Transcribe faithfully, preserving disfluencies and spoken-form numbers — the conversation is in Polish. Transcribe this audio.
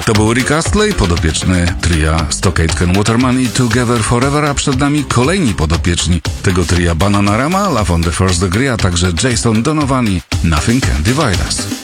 To był Rick Astley, podopieczny tria Stock Aitken Waterman i Together Forever, a przed nami kolejni podopieczni tego tria: Bananarama, Love on the First Degree, a także Jason Donovan i Nothing Can Divide Us.